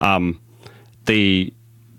The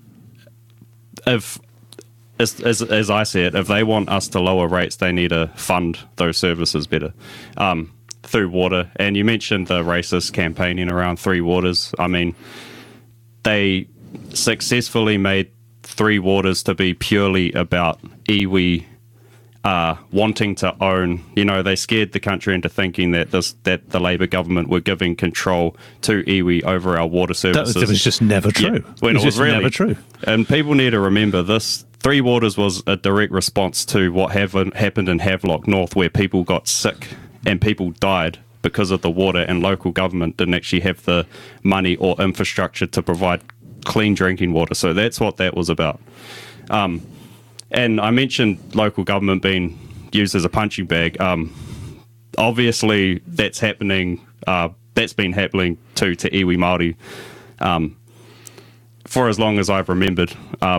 if as I see it, if they want us to lower rates, they need to fund those services better through water. And you mentioned the racist campaigning around Three Waters. I mean, they successfully made Three Waters to be purely about iwi wanting to own. They scared the country into thinking that the Labour government were giving control to iwi over our water services. That was just never true. Yeah, when it was really never true. And people need to remember this. Three Waters was a direct response to what happened in Havelock North, where people got sick and people died because of the water, and local government didn't actually have the money or infrastructure to provide clean drinking water. So that's what that was about. And I mentioned local government being used as a punching bag. Obviously, that's happening. That's been happening to iwi Māori for as long as I've remembered.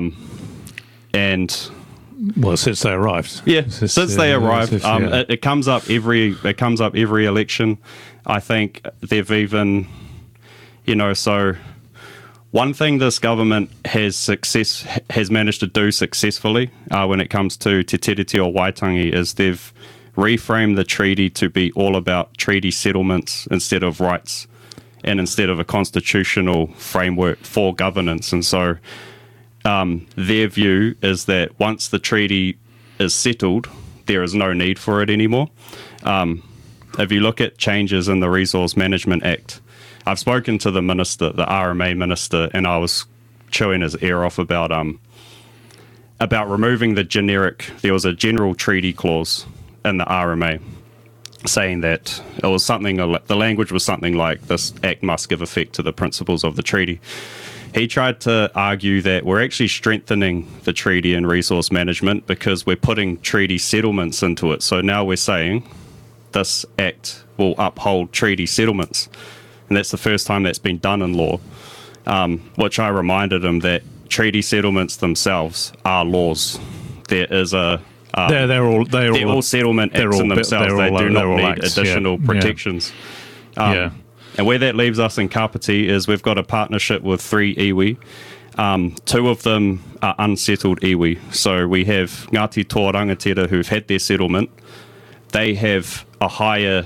And well, since they arrived, since they arrived, it comes up every election. I think they've even, so one thing this government has managed to do successfully when it comes to Te Tiriti o Waitangi is they've reframed the treaty to be all about treaty settlements instead of rights, and instead of a constitutional framework for governance. And so their view is that once the treaty is settled, there is no need for it anymore. If you look at changes in the Resource Management Act, I've spoken to the minister, the RMA minister, and I was chewing his ear off about removing the generic. There was a general treaty clause in the RMA saying that it was something. The language was something like, "This act must give effect to the principles of the treaty." He tried to argue that we're actually strengthening the treaty in resource management because we're putting treaty settlements into it. So now we're saying this act will uphold treaty settlements. And that's the first time that's been done in law, which I reminded him that treaty settlements themselves are laws. There is a... they're all settlement acts in themselves. They do not need acts, additional protections. And where that leaves us in Kapiti is we've got a partnership with 3 iwi. 2 of them are unsettled iwi. So we have Ngāti Tō Rangatira who've had their settlement. They have higher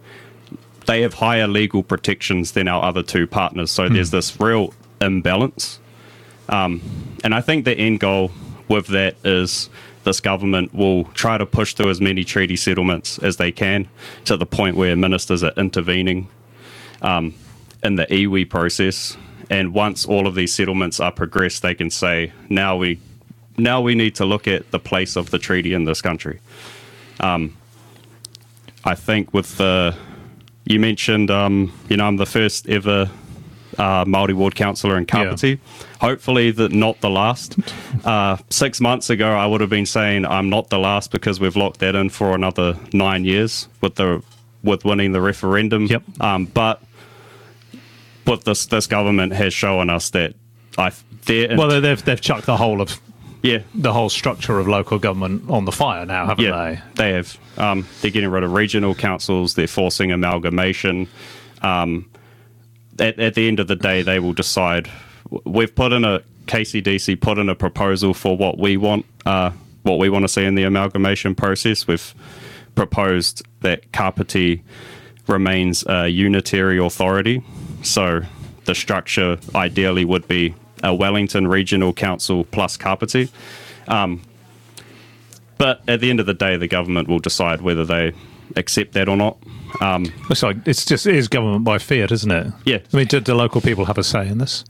legal protections than our other 2 partners. So there's this real imbalance. And I think the end goal with that is this government will try to push through as many treaty settlements as they can to the point where ministers are intervening in the iwi process. And once all of these settlements are progressed, they can say, now we need to look at the place of the treaty in this country. I think with you mentioned, I'm the first ever Māori ward councillor in Kapiti. Yeah. Hopefully not the last. 6 months ago, I would have been saying I'm not the last because we've locked that in for another 9 years with winning the referendum. Yep. But this government has shown us that they've chucked the whole of the whole structure of local government on the fire now, haven't they? They have. They're getting rid of regional councils. They're forcing amalgamation. At the end of the day, they will decide. We've put in KCDC put in a proposal for what we want to see in the amalgamation process. We've proposed that Kapiti remains a unitary authority. So the structure ideally would be a Wellington Regional Council plus Kapiti. But at the end of the day, the government will decide whether they accept that or not. It is government by fiat, isn't it? Yeah. I mean, do local people have a say in this?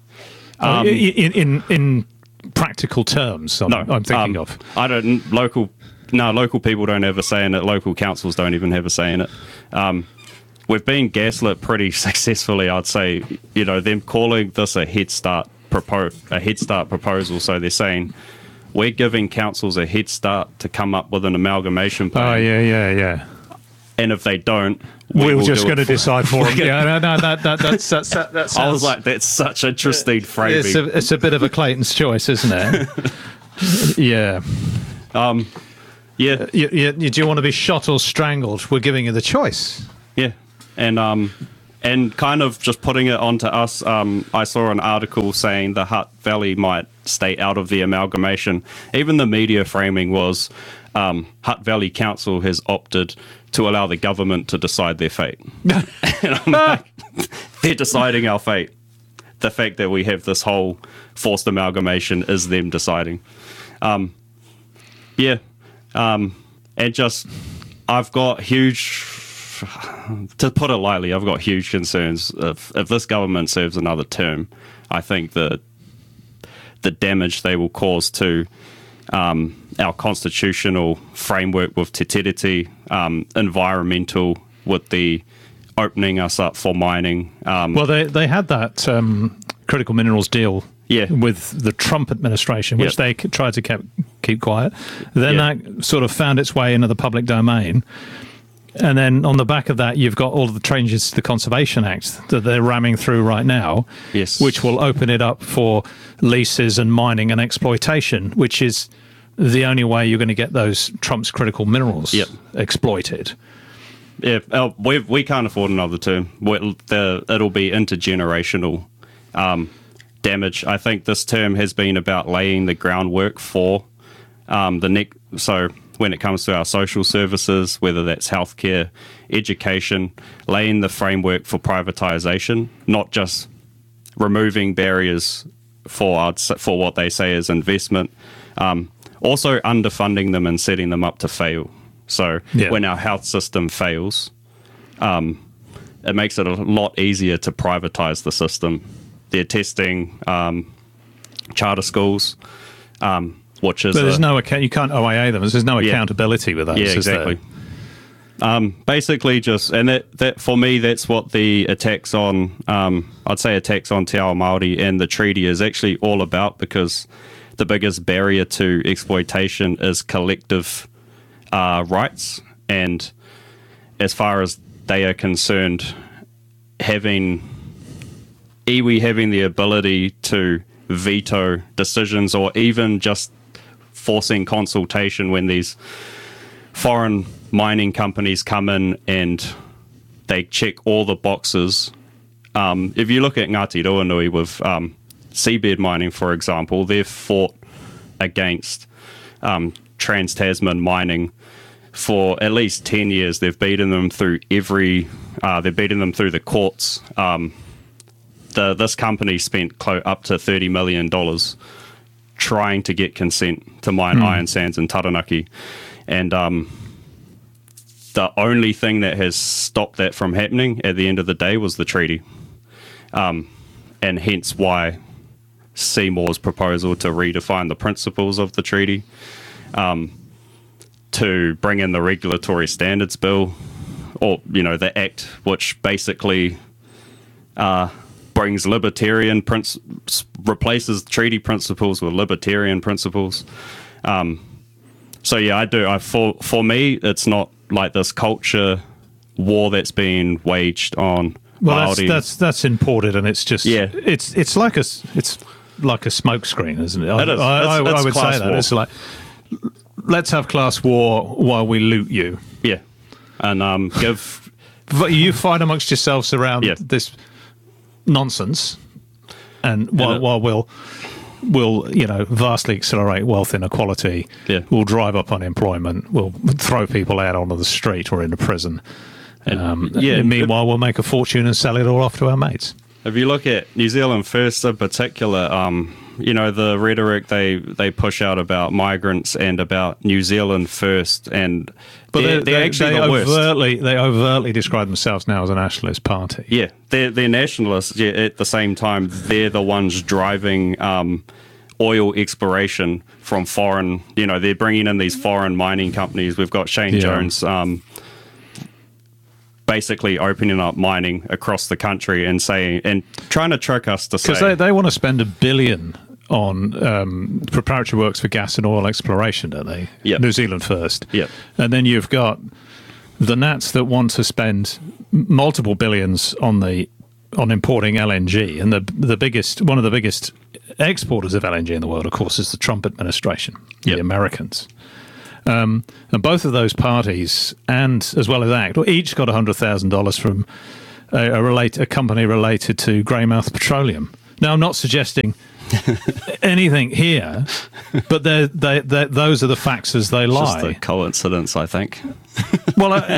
In practical terms, I'm thinking of. Local people don't have a say in it. Local councils don't even have a say in it. We've been gaslit pretty successfully, I'd say. Them calling this a Head Start proposal. So they're saying we're giving councils a head start to come up with an amalgamation plan. Oh yeah. And if they don't, we're just going to decide for them. That's. I was like, that's such interesting framing. It's a bit of a Clayton's choice, isn't it? Yeah. Yeah. Do you want to be shot or strangled? We're giving you the choice. Yeah. And And kind of just putting it onto us, I saw an article saying the Hutt Valley might stay out of the amalgamation. Even the media framing was Hutt Valley Council has opted to allow the government to decide their fate. And I'm like, they're deciding our fate. The fact that we have this whole forced amalgamation is them deciding. And just, I've got huge, to put it lightly, I've got huge concerns. If this government serves another term, I think that the damage they will cause to our constitutional framework with Te Tiriti, environmental with the opening us up for mining. Well, they had that critical minerals deal with the Trump administration, which they tried to keep quiet. Then that sort of found its way into the public domain. And then on the back of that, you've got all of the changes to the Conservation Act that they're ramming through right now, which will open it up for leases and mining and exploitation, which is the only way you're going to get those Trump's critical minerals exploited. Yeah, we can't afford another term. It'll be intergenerational damage. I think this term has been about laying the groundwork for the next. So when it comes to our social services, whether that's healthcare, education, laying the framework for privatization, not just removing barriers for what they say is investment, also underfunding them and setting them up to fail. So when our health system fails, it makes it a lot easier to privatize the system. They're testing charter schools, which is... But there's you can't OIA them. There's no accountability with those. Yeah, exactly. Basically just... And that for me, that's what the attacks on... I'd say attacks on Te Ao Māori and the treaty is actually all about, because the biggest barrier to exploitation is collective rights, and as far as they are concerned, having iwi having the ability to veto decisions or even just forcing consultation when these foreign mining companies come in and they check all the boxes. If you look at Ngāti Ruanui with seabed mining, for example, they've fought against Trans-Tasman mining for at least 10 years. They've beaten them through they've beaten them through the courts. This company spent up to $30 million trying to get consent to mine iron sands in Taranaki. And the only thing that has stopped that from happening at the end of the day was the treaty. And hence why Seymour's proposal to redefine the principles of the treaty, to bring in the regulatory standards bill, or the act which basically brings replaces treaty principles with libertarian principles. So yeah, I do. For me, it's not like this culture war that's being waged on. Well, that's imported, and it's just it's like a smokescreen, isn't it? It is. I would say that war. It's like, let's have class war while we loot you. Yeah, and give. But you fight amongst yourselves around this nonsense, and while we'll vastly accelerate wealth inequality. We'll drive up unemployment. We'll throw people out onto the street or into prison. And meanwhile, we'll make a fortune and sell it all off to our mates. If you look at New Zealand First in particular, the rhetoric they push out about migrants and about New Zealand First, they're actually the worst. They overtly describe themselves now as a nationalist party. Yeah, they're nationalists. Yeah, at the same time, they're the ones driving oil exploration from foreign. They're bringing in these foreign mining companies. We've got Shane Jones. Basically opening up mining across the country and trying to trick us to say... Because they want to spend $1 billion on preparatory works for gas and oil exploration, don't they? Yep. New Zealand First. Yep. And then you've got the Nats that want to spend multiple billions on importing LNG. And one of the biggest exporters of LNG in the world, of course, is the Trump administration, the Americans. And both of those parties, and as well as ACT, each got $100,000 from a company related to Greymouth Petroleum. Now, I'm not suggesting anything here, but those are the facts as they lie. Just a coincidence, I think. Well,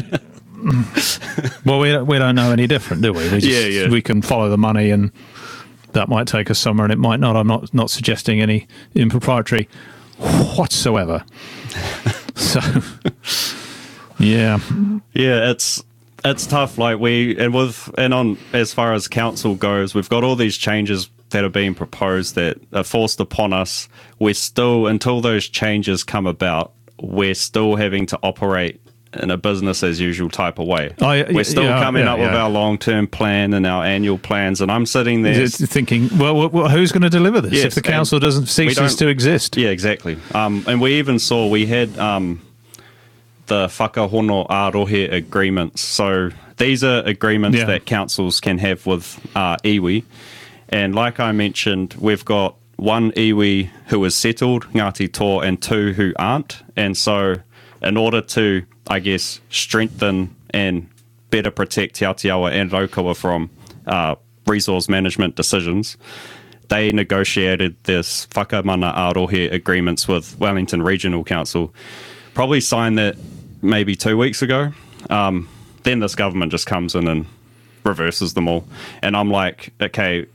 we don't know any different, do we? We can follow the money, and that might take us somewhere, and it might not. I'm not suggesting any impropriety whatsoever. So, yeah, it's tough. Like as far as council goes, we've got all these changes that are being proposed that are forced upon us. We're still, until those changes come about, we're still having to operate in a business as usual type of way. We're still coming up with our long-term plan and our annual plans, and I'm sitting there thinking, well, who's going to deliver this if the council doesn't ceases to exist? Yeah, exactly. And we even saw, we had the whakahono ārohe agreements. So these are agreements that councils can have with iwi. And like I mentioned, we've got one iwi who is settled, Ngāti Toa, and two who aren't. And so in order to, I guess, strengthen and better protect Te Aotearoa and Raukawa from resource management decisions, they negotiated this whakamana ārohe agreements with Wellington Regional Council. Probably signed that maybe 2 weeks ago. Then this government just comes in and reverses them all. And I'm like, okay,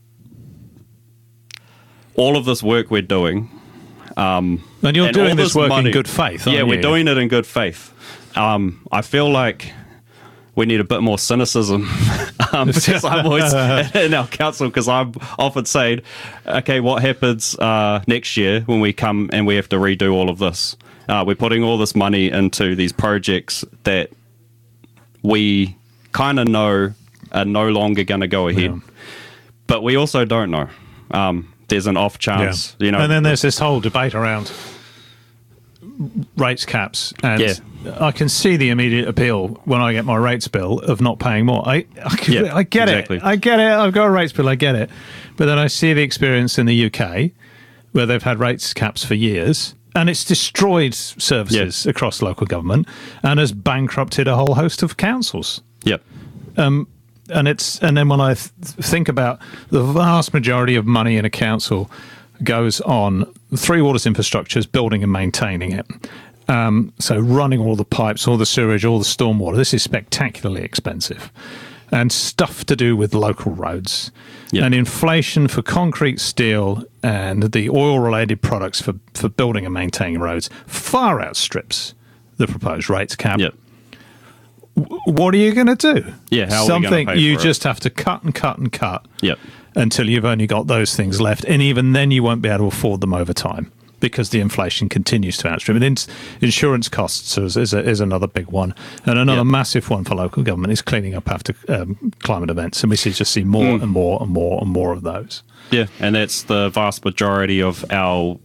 all of this work we're doing... and you're doing this work in good faith, aren't you? We're doing it in good faith. I feel like we need a bit more cynicism because I'm always in our council, because I'm often saying, okay, what happens next year when we come and we have to redo all of this? We're putting all this money into these projects that we kind of know are no longer going to go ahead. But we also don't know. There's an off chance, And then there's this whole debate around rates caps, and I can see the immediate appeal when I get my rates bill of not paying more. I get it. I get it. I've got a rates bill. I get it. But then I see the experience in the UK where they've had rates caps for years, and it's destroyed services across local government and has bankrupted a whole host of councils. Yep. And then when I think about the vast majority of money in a council goes on Three Waters infrastructures, building and maintaining it. So running all the pipes, all the sewage, all the stormwater. This is spectacularly expensive. And stuff to do with local roads. Yep. And inflation for concrete, steel, and the oil-related products for building and maintaining roads far outstrips the proposed rates cap. Yep. What are you going to do? Yeah, how something are we gonna pay you for just it? have to cut and cut and cut. Yep. Until you've only got those things left, and even then you won't be able to afford them over time because the inflation continues to outstrip. And insurance costs is another big one, and another massive one for local government is cleaning up after climate events, and we just see more and more and more and more of those. Yeah, and that's the vast majority of our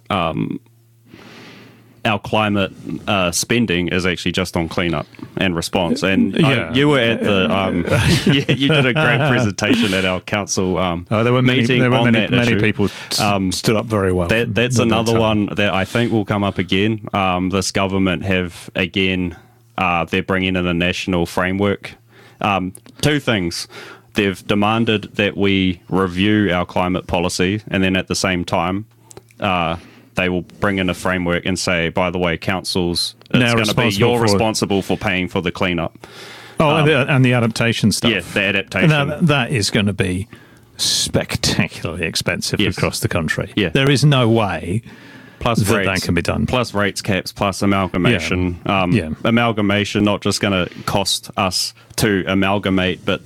climate spending is actually just on cleanup and response. And you were at the you did a great presentation at our council there were meeting. Many people stood up very well. That's another one that I think will come up again. This government have again they're bringing in a national framework. Two things. They've demanded that we review our climate policy, and then at the same time they will bring in a framework and say, by the way, councils, it's going to be you're responsible for paying for the cleanup. And the adaptation stuff. Yeah, the adaptation. That is going to be spectacularly expensive across the country. Yeah. There is no way that can be done. Plus rates caps, plus amalgamation. Amalgamation not just going to cost us to amalgamate, but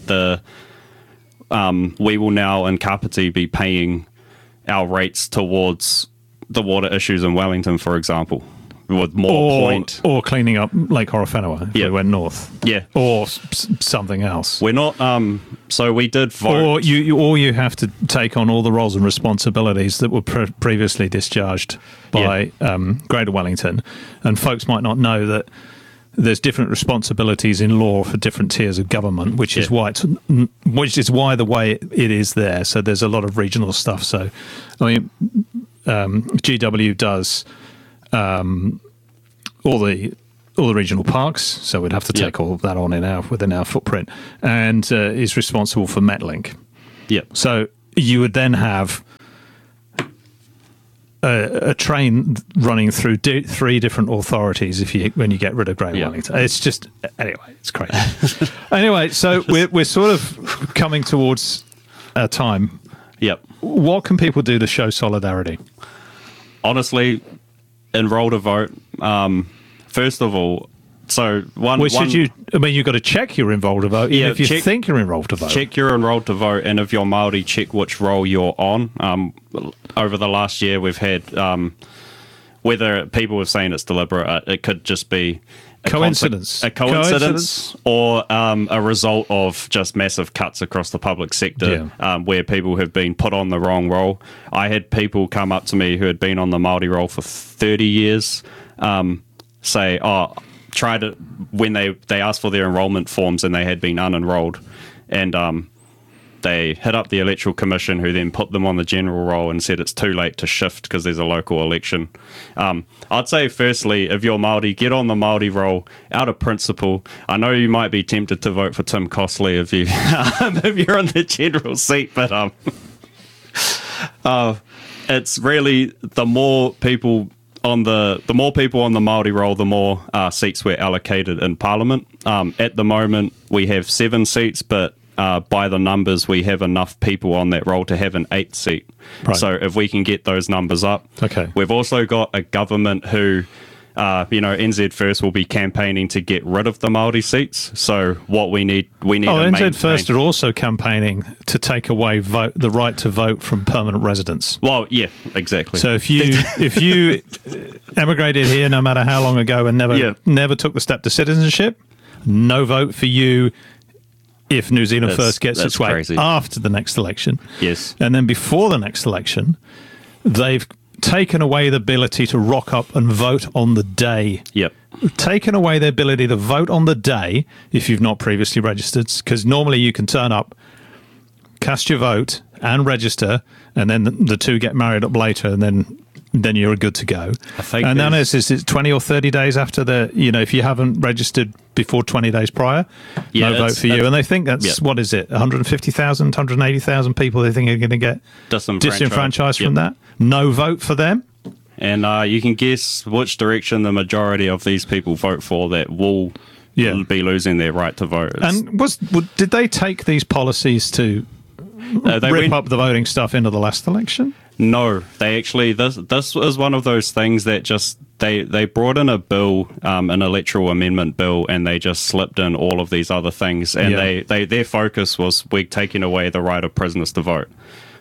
we will now in Kapiti be paying our rates towards the water issues in Wellington, for example, with more or cleaning up Lake Horowhenua if we went north, or something else. We're not. So we did vote, or you have to take on all the roles and responsibilities that were previously discharged by Greater Wellington, and folks might not know that there's different responsibilities in law for different tiers of government, which is why the way it is there. So there's a lot of regional stuff. So I mean. GW does all the all the regional parks, so we'd have to take all of that on within our footprint, and is responsible for Metlink. Yep. So you would then have a train running through 3 different authorities when you get rid of Great Wellington. It's just, anyway, it's crazy. Anyway, so we're sort of coming towards our time. Yep. What can people do to show solidarity? Honestly, enroll to vote. First of all, so you've got to check you're enrolled to vote, even if you think you're enrolled to vote. Check you're enrolled to vote, and if you're Māori, check which roll you're on. Over the last year, we've had, whether people are saying it's deliberate, it could just be a coincidence, or a result of just massive cuts across the public sector, where people have been put on the wrong roll. I had people come up to me who had been on the Māori roll for 30 years, say, tried it when they asked for their enrolment forms and they had been unenrolled, and they hit up the Electoral Commission, who then put them on the general roll and said it's too late to shift because there's a local election. I'd say, firstly, if you're Māori, get on the Māori roll out of principle. I know you might be tempted to vote for Tim Costley if you're on the general seat, but it's really the more people on the Māori roll, the more seats we're allocated in Parliament. At the moment, we have 7 seats, but by the numbers, we have enough people on that roll to have an 8th seat. Right. So if we can get those numbers up. Okay. We've also got a government who, NZ First will be campaigning to get rid of the Māori seats. So what we need NZ First are also campaigning to take away the right to vote from permanent residents. Well, yeah, exactly. So if you emigrated here, no matter how long ago, and never took the step to citizenship, no vote for you. If New Zealand First gets its way crazy. After the next election. Yes. And then before the next election, they've taken away the ability to rock up and vote on the day. Yep. Taken away the ability to vote on the day if you've not previously registered, because normally you can turn up, cast your vote and register, and then the two get married up later, and then you're good to go. And then it's 20 or 30 days after if you haven't registered before 20 days prior, no vote for you. And they think that's, what is it, 150,000, 180,000 people they think are going to get disenfranchised from that? No vote for them? And you can guess which direction the majority of these people vote for that will be losing their right to vote. And did they take these policies to rip up the voting stuff into the last election? No, they actually, this is one of those things that just, they brought in a bill, an electoral amendment bill, and they just slipped in all of these other things. And their focus was, we're taking away the right of prisoners to vote.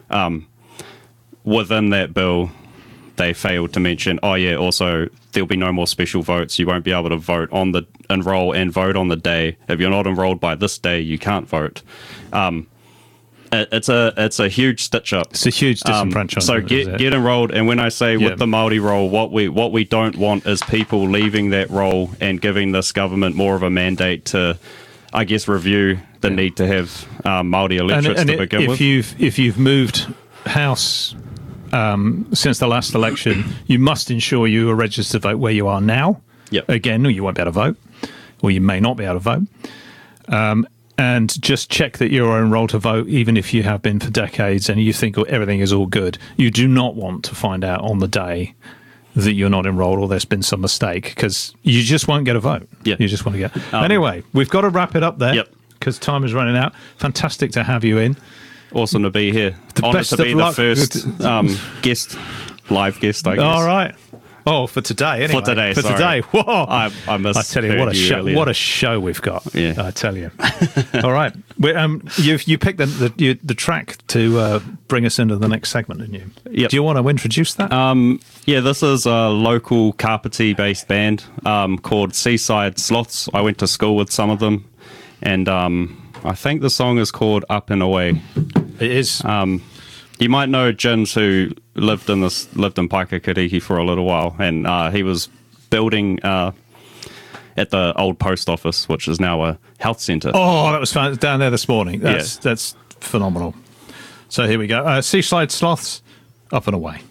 Within that bill, they failed to mention, also there'll be no more special votes. You won't be able to enroll and vote on the day. If you're not enrolled by this day, you can't vote. It's a huge stitch up. It's a huge disenfranchisement. So get enrolled, and when I say with the Māori roll, what we don't want is people leaving that role and giving this government more of a mandate to, I guess, review the need to have Māori electorates to begin with. If you've moved house since the last election, you must ensure you are registered to vote where you are now. Yep. Again, you won't be able to vote, or you may not be able to vote. And just check that you're enrolled to vote, even if you have been for decades and you think everything is all good. You do not want to find out on the day that you're not enrolled or there's been some mistake, because you just won't get a vote. Yeah. You just want to get... Anyway, we've got to wrap it up there because time is running out. Fantastic to have you in. Awesome to be here. Honoured to be the first live guest, I guess. All right. Oh, for today, anyway. For today. Whoa! I tell you, what a show we've got. Yeah. I tell you. All right. You picked the track to bring us into the next segment, didn't you? Yep. Do you want to introduce that? This is a local Kapiti-based band called Seaside Sloths. I went to school with some of them, and I think the song is called Up and Away. It is. You might know Jins, who lived in Paikakiriki for a little while, and he was building at the old post office, which is now a health centre. Oh, that was fun. Down there this morning. That's phenomenal. So here we go. Seaside Sloths, Up and Away.